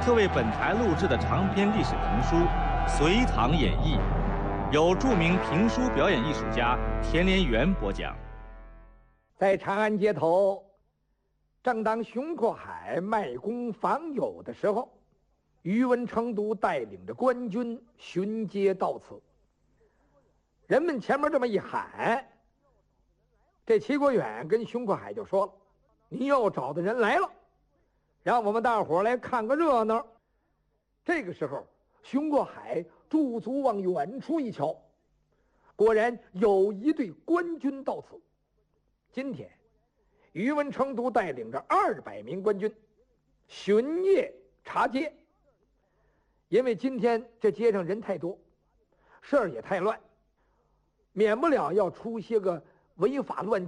特为本台录制的长篇历史评书《隋唐演义》，由著名评书表演艺术家田连元播讲。 在长安街头，正当熊阔海卖功访友的时候，宇文成都带领着官军巡街到此。人们前面这么一喊，这齐国远跟熊阔海就说了：“你又找的人来了，让我们大伙儿来看个热闹。”这个时候，熊阔海驻足往远处一瞧，果然有一队官军到此。今天，宇文成都带领着200名官军巡夜查街。因为今天这街上人太多，事儿也太乱，免不了要出些个违法乱